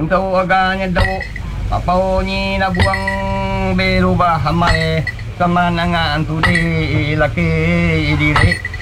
Untuk agaknya daw Papaw ni nabuang berubah hamay Kamanangan tu di laki diri